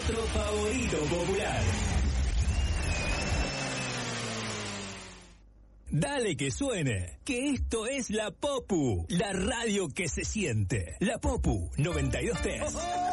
otro favorito popular. Dale que suene, que esto es La Popu, la radio que se siente. La Popu 92.3.